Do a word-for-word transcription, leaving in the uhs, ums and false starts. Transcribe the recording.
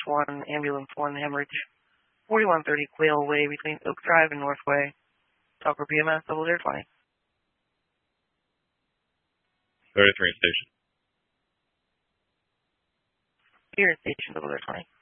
one, ambulance one, hemorrhage, forty-one thirty Quail Way between Oak Drive and Northway. Talker B M S, double zero twenty. thirty-three station. Here, station, double zero twenty.